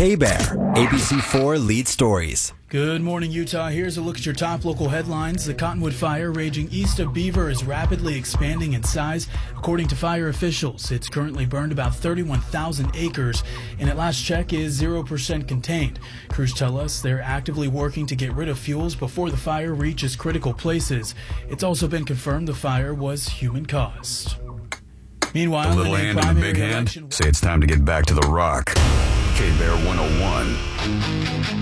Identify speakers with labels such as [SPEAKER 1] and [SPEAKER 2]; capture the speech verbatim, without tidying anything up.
[SPEAKER 1] K-Bear, A B C four Lead Stories.
[SPEAKER 2] Good morning, Utah. Here's a look at your top local headlines. The Cottonwood Fire raging east of Beaver is rapidly expanding in size. According to fire officials, it's currently burned about thirty-one thousand acres, and at last check is zero percent contained. Crews tell us they're actively working to get rid of fuels before the fire reaches critical places. It's also been confirmed the fire was human-caused. Meanwhile,
[SPEAKER 3] a little hand and a big hand. Say it's time to get back to the rock. K-Bear one oh one.